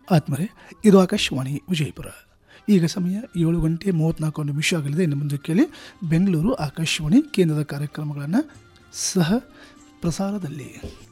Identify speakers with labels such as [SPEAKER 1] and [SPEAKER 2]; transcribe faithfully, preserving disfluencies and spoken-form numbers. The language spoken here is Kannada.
[SPEAKER 1] ಆತ್ಮರೆ, ಇದು ಆಕಾಶವಾಣಿ ವಿಜಯಪುರ. ಈಗ ಸಮಯ ಏಳು ಗಂಟೆ ಮೂವತ್ತ್ನಾಲ್ಕು ನಿಮಿಷ ಆಗಲಿದೆ. ಇನ್ನು ಮುಂದೆ ಕೇಳಿ ಬೆಂಗಳೂರು ಆಕಾಶವಾಣಿ ಕೇಂದ್ರದ ಕಾರ್ಯಕ್ರಮಗಳನ್ನು ಸಹ ಪ್ರಸಾರದಲ್ಲಿ.